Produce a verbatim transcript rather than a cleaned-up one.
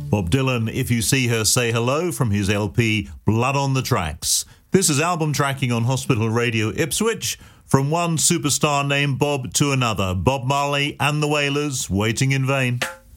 Bob Dylan, If You See Her, Say Hello, from his L P Blood on the Tracks. This is album tracking on Hospital Radio Ipswich. From one superstar named Bob to another, Bob Marley and the Wailers, Waiting in Vain.